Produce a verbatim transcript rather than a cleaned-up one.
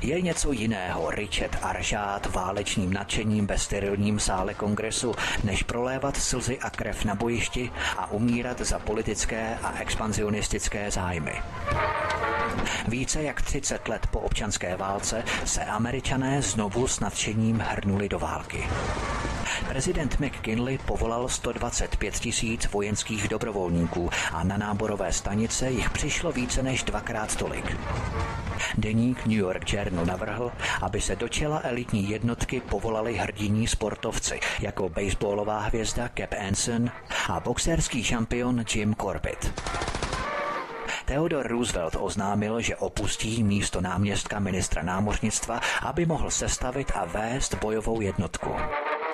Je něco jiného Richard Aržád válečným nadšením ve sterilním sále kongresu, než prolévat slzy a krev na bojišti a umírat za politické a expanzionistické zájmy. Více jak třicet let po občanské válce se Američané znovu s nadšením hrnuli do války. Prezident McKinley povolal sto dvacet pět tisíc vojenských dobrovolníků a na náborové stanice jich přišlo více než dvakrát tolik. Deník New York Journal navrhl, aby se do čela elitní jednotky povolali hrdiní sportovci jako baseballová hvězda Cap Anson a boxerský šampion Jim Corbett. Theodore Roosevelt oznámil, že opustí místo náměstka ministra námořnictva, aby mohl sestavit a vést bojovou jednotku.